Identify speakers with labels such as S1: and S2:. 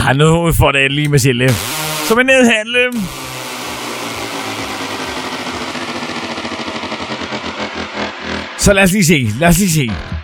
S1: nu får det lige med Sille. Som en nedhandle. Så lad os lige se.